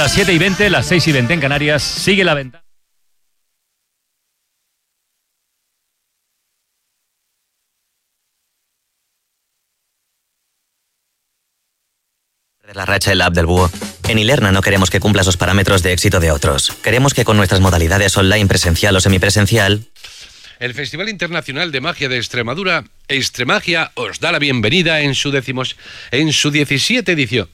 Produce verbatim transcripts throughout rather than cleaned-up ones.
las siete y veinte, las seis y veinte en Canarias. Sigue la ventana. La racha en la app del Búho. En Ilerna no queremos que cumplas los parámetros de éxito de otros. Queremos que con nuestras modalidades online, presencial o semipresencial... El Festival Internacional de Magia de Extremadura, Extremagia, os da la bienvenida en su decimos, en su diecisiete edición.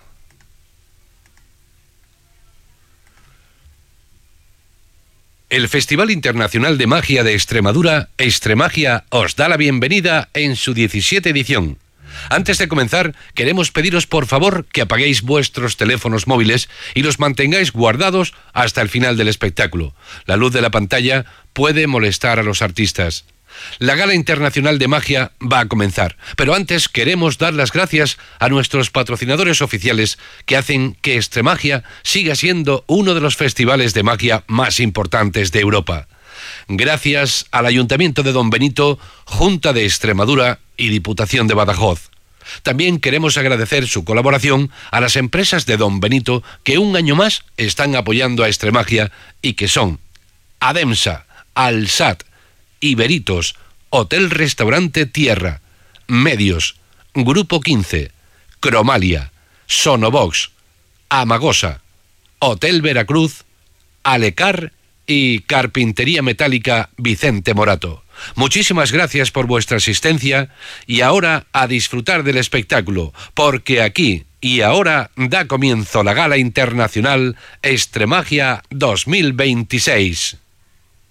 El Festival Internacional de Magia de Extremadura, Extremagia, os da la bienvenida en su diecisiete edición. Antes de comenzar, queremos pediros por favor que apaguéis vuestros teléfonos móviles y los mantengáis guardados hasta el final del espectáculo. La luz de la pantalla puede molestar a los artistas. La Gala Internacional de Magia va a comenzar, pero antes queremos dar las gracias a nuestros patrocinadores oficiales que hacen que Extremagia siga siendo uno de los festivales de magia más importantes de Europa. Gracias al Ayuntamiento de Don Benito, Junta de Extremadura y Diputación de Badajoz. También queremos agradecer su colaboración a las empresas de Don Benito que un año más están apoyando a Extremagia y que son Ademsa, Alsat, Iberitos, Hotel Restaurante Tierra, Medios, Grupo quince, Cromalia, Sonobox, Amagosa, Hotel Veracruz, Alecar y Carpintería Metálica Vicente Morato. Muchísimas gracias por vuestra asistencia y ahora a disfrutar del espectáculo, porque aquí y ahora da comienzo la Gala Internacional Extremagia dos mil veintiséis.